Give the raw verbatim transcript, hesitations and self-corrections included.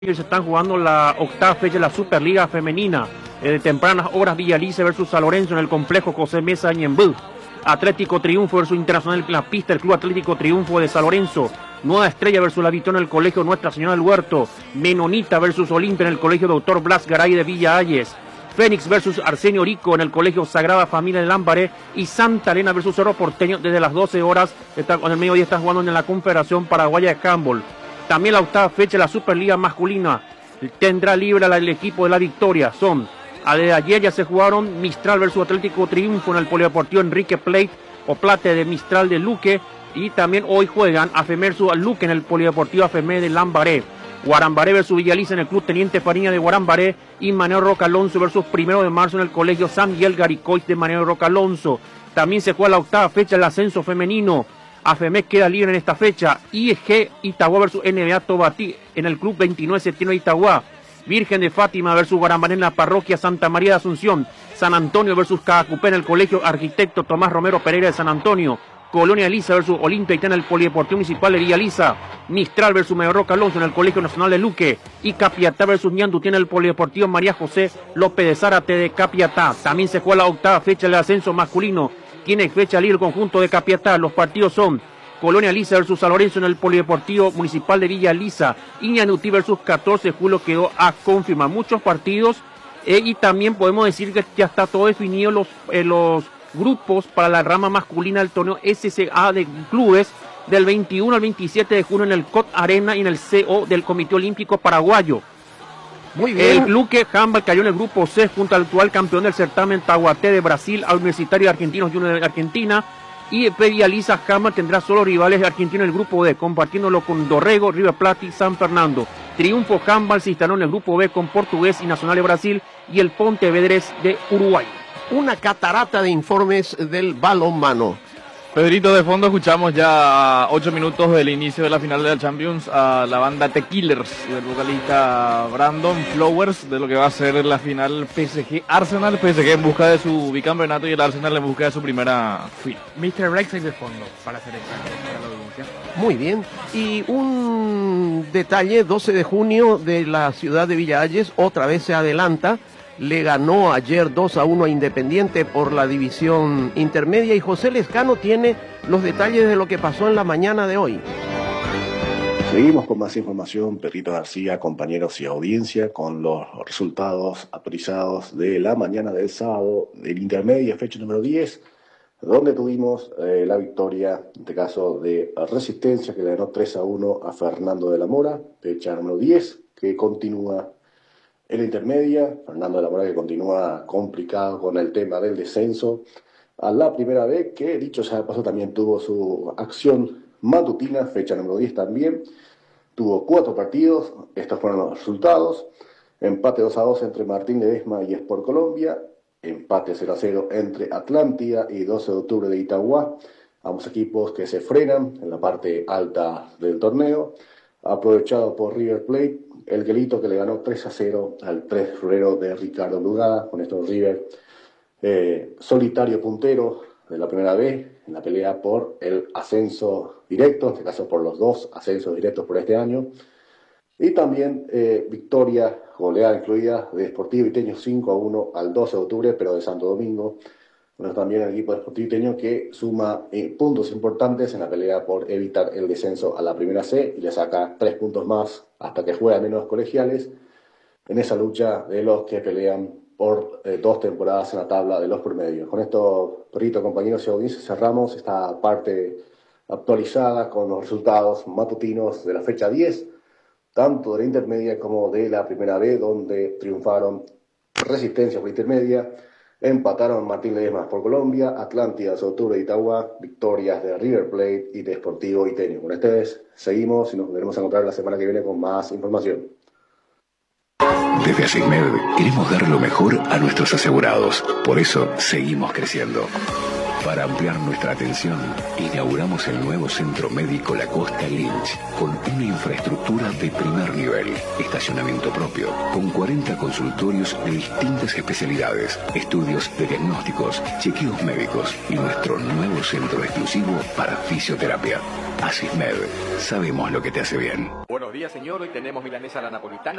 Se están jugando la octava fecha de la Superliga Femenina. Eh, de tempranas horas, Villalice versus San Lorenzo en el complejo José Mesa Ñembú. Atlético Triunfo versus Internacional en la pista, el Club Atlético Triunfo de San Lorenzo. Nueva Estrella versus La Victoria en el Colegio Nuestra Señora del Huerto. Menonita versus Olimpia en el Colegio Doctor Blas Garay de Villa Ayes. Fénix versus Arsenio Rico en el Colegio Sagrada Familia de Lambaré. Y Santa Elena versus Cerro Porteño desde las doce horas. Está, en el mediodía está jugando en la Confederación Paraguaya de Handball. También la octava fecha de la Superliga Masculina tendrá libre el equipo de La Victoria. Son, de ayer ya se jugaron Mistral versus Atlético Triunfo en el Polideportivo Enrique Plate o Plate de Mistral de Luque. Y también hoy juegan Afemé versus Luque en el Polideportivo Afemé de Lambaré. Guarambaré versus Villaliza en el Club Teniente Fariña de Guarambaré. Y Manuel Roca Alonso versus Primero de Marzo en el Colegio San Miguel Garicoy de Manuel Roca Alonso. También se juega la octava fecha del ascenso femenino. Afemé queda libre en esta fecha. I E G Itagua versus N B A Tobatí en el Club veintinueve de septiembre de Itagua. Virgen de Fátima versus Guarambaré en la Parroquia Santa María de Asunción. San Antonio versus Cajacupé en el Colegio Arquitecto Tomás Romero Pereira de San Antonio. Colonia Elisa versus Olimpia Itá en el Polideportivo Municipal de Villa Elisa. Mistral versus Mayor Roca Alonso en el Colegio Nacional de Luque. Y Capiatá versus Ñandutí en el Polideportivo María José López de Zárate de Capiatá. También se juega la octava fecha del ascenso masculino. Tiene fecha libre el conjunto de Capiatá. Los partidos son Colonia Lisa versus San Lorenzo en el Polideportivo Municipal de Villa Lisa. Y Ñandutí versus catorce de julio quedó a confirmar. Muchos partidos. Eh, y también podemos decir que ya está todo definido los, eh, los grupos para la rama masculina del torneo S C A de clubes del veintiuno al veintisiete de junio en el C O T Arena y en el C O del Comité Olímpico Paraguayo. Muy bien. El Luque Handball cayó en el grupo C junto al actual campeón del certamen Tahuaté de Brasil, al Universitario de Argentinos Juniors de Argentina. Y Villaliza Handball tendrá solo rivales argentinos en el grupo D, compartiéndolo con Dorrego, River Plate y San Fernando. Triunfo Handball se instaló en el grupo B con Portugués y Nacional de Brasil y el Pontevedrés de Uruguay. Una catarata de informes del balonmano. Pedrito, de fondo escuchamos ya a ocho minutos del inicio de la final de la Champions a la banda The Killers del vocalista Brandon Flowers de lo que va a ser la final P S G-Arsenal. P S G en busca de su bicampeonato y el Arsenal en busca de su primera final. mister Brexit de fondo, para hacer exacto, para la audiencia. Muy bien. Y un detalle, doce de junio de la ciudad de Villa Ayes, otra vez se adelanta. Le ganó ayer dos a uno a Independiente por la división intermedia y José Lescano tiene los detalles de lo que pasó en la mañana de hoy. Seguimos con más información, Perrito García, compañeros y audiencia, con los resultados autorizados de la mañana del sábado del intermedia, fecha número diez, donde tuvimos eh, la victoria, en este caso de Resistencia, que le ganó tres a uno a Fernando de la Mora, fecha número diez, que continúa en la intermedia. Fernando de la Mora que continúa complicado con el tema del descenso a la primera vez, que dicho sea de paso también tuvo su acción matutina, fecha número diez también. Tuvo cuatro partidos, estos fueron los resultados. Empate dos a dos entre Martín Ledesma y Sport Colombia. Empate cero a cero entre Atlántida y doce de octubre de Itagua. Ambos equipos que se frenan en la parte alta del torneo. Aprovechado por River Plate, el Guelito que le ganó tres a cero al tres de febrero de Ricardo Lugada. Con esto River eh, solitario puntero de la primera vez en la pelea por el ascenso directo, en este caso por los dos ascensos directos por este año. Y también eh, victoria, goleada incluida, de Sportivo Iteño cinco a uno al doce de octubre, pero de Santo Domingo. Bueno, también el equipo de Sportivo Iteño que suma eh, puntos importantes en la pelea por evitar el descenso a la primera C y le saca tres puntos más hasta que juega menos colegiales en esa lucha de los que pelean por eh, dos temporadas en la tabla de los promedios. Con esto, Perrito, compañeros y audiencias, cerramos esta parte actualizada con los resultados matutinos de la fecha diez, tanto de la intermedia como de la primera B, donde triunfaron Resistencia por intermedia. Empataron Martín Ledesma por Colombia, Atlántida, Octubre de Itagua, victorias de River Plate y de Sportivo Iteño. Con ustedes seguimos y nos volveremos a encontrar la semana que viene con más información. Desde Asigmed queremos dar lo mejor a nuestros asegurados. Por eso seguimos creciendo. Para ampliar nuestra atención, inauguramos el nuevo Centro Médico La Costa Lynch, con una infraestructura de primer nivel, estacionamiento propio, con cuarenta consultorios de distintas especialidades, estudios de diagnósticos, chequeos médicos y nuestro nuevo centro exclusivo para fisioterapia. Asismed, sabemos lo que te hace bien. Buenos días, señor. Hoy tenemos milanesa a la napolitana.